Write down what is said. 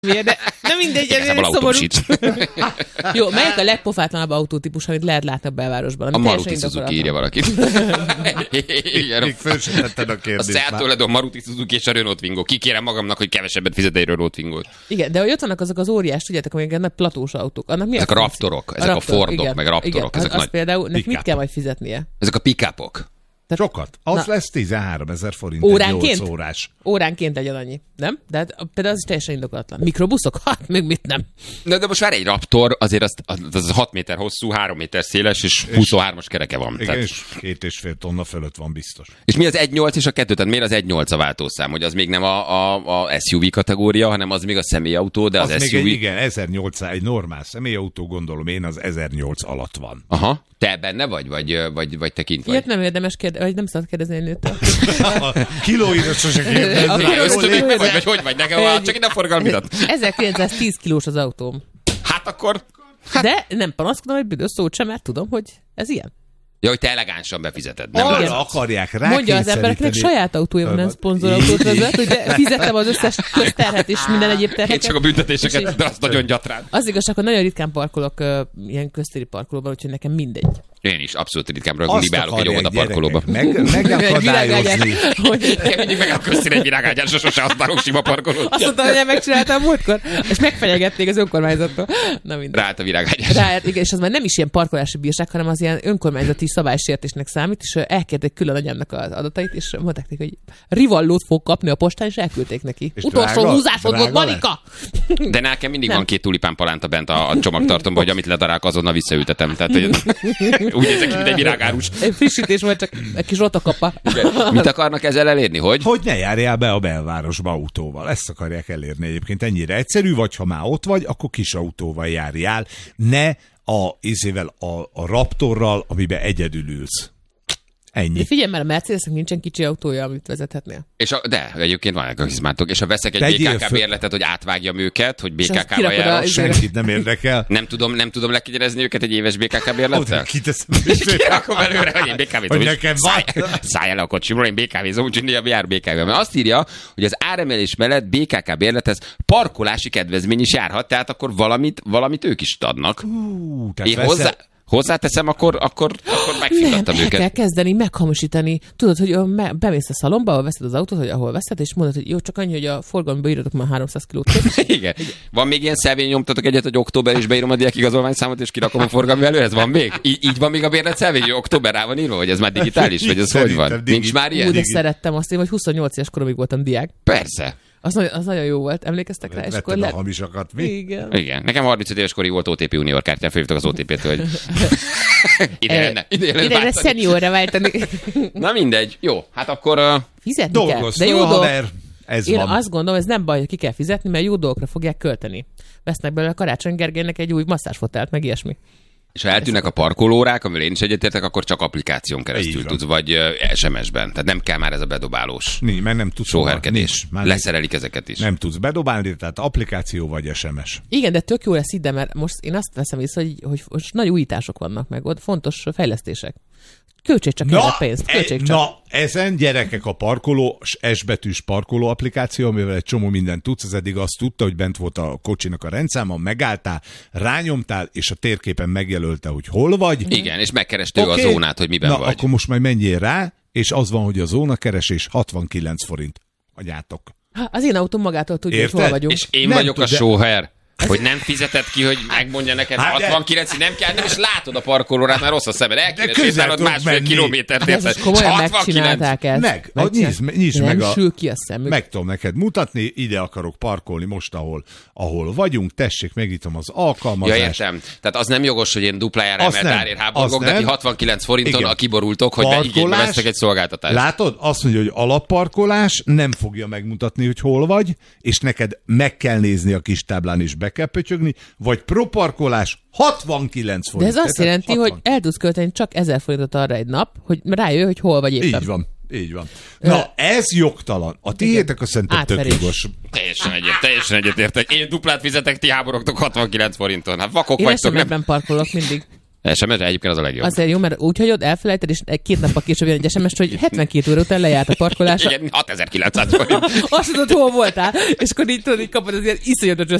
De nem mindegy, ez szomorú. Jó, melyik a legpofátlanabb autótípus, amit lehet látni a belvárosban? A Maruti Suzuki, írja valaki. Még föl sem tetted a kérdést. A Seat Toledo, a Maruti Suzuki és a Renault Twingo. Kikérem magamnak, hogy kevesebbet fizet egy Renault Twingot. Igen, de hogy ott vannak azok az óriás, tudjátok, amik nagy platós autók. Annak mi ezek a Raptorok, ezek a Fordok, igen, meg Raptorok. Igen, ezek az például, mit kell majd fizetnie? Ezek a pick-upok. Sokat. Az lesz 13 000 forint óránként? egy 8 órás. Óránként legyen annyi, nem? De hát, például az is teljesen indokolatlan. Mikrobuszok? Hát még mit nem. De most már egy Raptor, azért az 6 méter hosszú, 3 méter széles, és 23-as kereke van. Igen, tehát... és 2,5 tonna fölött van biztos. És mi az 1.8 és a 2? Tehát miért az 1.8 a váltószám? Hogy az még nem a SUV kategória, hanem az még a személyautó, de az SUV... Még igen, 1800, egy normál személyautó, gondolom én, az 1008 alatt van. Aha. Te benne vagy te kint vagy? Ilyet nem érdemes kérdezni, vagy nem szabad kérdezni egy nőtől. Kilóira sose kérdezni. Vagy hogy vagy nekem, csak ide a forgalmidat. 1910 kilós az autóm. Hát akkor... De nem panaszkodom egy büdös szót sem, mert tudom, hogy ez ilyen. Ja, hogy te elegánsan befizeted. Nem arra akarják rákényszeríteni. Mondja az embereknek, saját autója van, nem szponzorautót vezet, hogy fizettem az összes közterhet és minden egyéb terheket. Én csak a büntetéseket, de azt nagyon gyatrán. Az igazság, hogy nagyon ritkán parkolok ilyen köztéri parkolóban, úgyhogy nekem mindegy. Én is abszolút ritkán libálok egy óvoda parkolóba. Megakadályozni. Nekem mindig meg a köztéri egy virágágyásra sose használok sima parkolót. Azt mondtam, hogy megcsináltam múltkor, és megfenyegették az önkormányzattól. Na mindegy. Ráállt a virágágyás. Ráállt, igen, és az már nem is ilyen parkolási bírság, hanem az ilyen önkormányzati szabálysértésnek számít, és elkérték külön anyámnak az adatait, és mondták neki, hogy rivallót fog kapni a postán, és elküldték neki. És utolsó húzásod volt, Marika! De nekem mindig van 2 tulipán palánta bent a csomagtartomban, hogy amit ledarálok, azonnal visszaültetem. Tehát, úgy érzek ki, mint egy virágárus. Egy frissítés vagy csak egy kis rotokapa. Mit akarnak ezzel elérni? Hogy ne járjál be a belvárosba autóval. Ezt akarják elérni egyébként. Ennyire egyszerű, vagy ha már ott vagy, akkor kis autóval járjál. Ne a Raptorral, amiben egyedül ülsz. Ennyi. De figyelj, mert a Mercedesnek nincsen kicsi autója, amit vezethetnél. De egyébként vannak a hizmátok. És ha veszek egy BKK bérletet, hogy átvágjam őket, hogy BKK-val járok. Senkit nem érdekel. Nem tudom lekigyerezni őket egy éves BKK bérlettel? Kirakom előre, hogy én BKV-zom. Szállj el a kocsimról, én BKV-zom, úgyhogy jár BKV-ben. Mert azt írja, hogy az áremelés mellett BKK bérlethez parkolási kedvezmény is járhat, tehát akkor valamit ők is adnak. Én hozzáteszem, akkor megfizettem őket. El kell kezdeni meghamisítani. Tudod, hogy bemész a szalomba, ahol veszed az autót, hogy ahol veszed, és mondod, hogy jó, csak annyi, hogy a forgalomba írjatok már 300 kilót. Igen. Van még ilyen szelvény, nyomtatok egyet, hogy október is beírom a diákigazolványszámot, és kirakom a forgalmi előhez? Van még? Így van még a bérlet szelvény, hogy október rá van írva, vagy ez már digitális, vagy ez hogy van? Nincs már ilyen? Úgy, de szerettem azt, én hogy 28 éves koromig voltam diák. Persze. Az nagyon jó volt, emlékeztek rá? És akkor a hamisakat, mi? Igen. Nekem 35 éves korig volt OTP Junior kártyán, felhívtak az OTP-től, hogy ide lenne szeniorra váltani. Na mindegy, jó, hát akkor... Fizetni kell, de jó dolog. Én van. azt gondolom, ez nem baj, hogy ki kell fizetni, mert jó dolgokra fogják költeni. Vesznek belőle Karácsony Gergelynek egy új masszázsfotelt, meg ilyesmi. És ha eltűnnek a parkolórák, amivel én is egyetértek, akkor csak applikáción keresztül tudsz, vagy SMS-ben. Tehát nem kell már ez a bedobálós mert nem tudsz sóherkedés. Leszerelik ezeket is. Nem tudsz bedobálni, tehát applikáció vagy SMS. Igen, de tök jó lesz ide, mert most én azt veszem vissza, hogy most nagy újítások vannak meg, ott fontos fejlesztések. Költsék csak a pénzt. Ezen gyerekek a parkoló, S-betűs parkoló applikáció, amivel egy csomó mindent tudsz, az eddig azt tudta, hogy bent volt a kocsinak a rendszáma, megálltál, rányomtál, és a térképen megjelölte, hogy hol vagy. Igen, és megkereste a zónát, hogy miben vagy. Akkor most majd menjél rá, és az van, hogy a zónakeresés 69 forint. Agyátok. Az én autóm magától tudja, hogy hol vagyunk. És én vagyok a sóher. Hogy nem fizeted ki, hogy megmondja neked 69, nem kell, nem is látod a parkolórát, már rossz a szemed. El kéne sétálod 1,5 kilométert. Ez komolyan megcsinálták ezt. Nyisd meg nem sül ki a szemük. Meg tudom neked mutatni, ide akarok parkolni most, ahol vagyunk, tessék, megnyitom az alkalmazást. Ja, értem. Tehát az nem jogos, hogy én duplájára emelt árért háborgok, de 69 forinton a kiborultok, hogy igénybe vesztek egy szolgáltatást. Látod? Azt mondja, hogy alapparkolás nem fogja megmutatni, hogy hol vagy, és neked meg kell nézni a kis táblán is kell pötyögni, vagy proparkolás 69 forint. De ez azt jelenti, hogy el tudsz költeni csak 1000 forintot arra egy nap, hogy rájöjj, hogy hol vagy éppen. Így van. Na, ez jogtalan. A tiétek azt szerintem tök jogos. Teljesen egyetértek. Én duplát fizetek, ti háborogtok 69 forinton. Hát vakok én vagytok. Én parkolok mindig. SMS egyébként az a legjobb. Azért jó, mert úgy hagyod, elfelejted, és 2 nappal később jön egy SMS, hogy 72 óra után lejárt a parkolás. Igen, 6900 forint. Azt tudod, hol voltál, és akkor így tudod, így kapod az ilyen iszonyatos